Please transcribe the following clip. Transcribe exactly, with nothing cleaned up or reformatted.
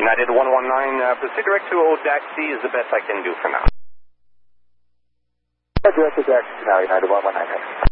United one one nine, uh, proceed direct to Odaxi is the best I can do for now. Direct to Odaxi now, United one one nine.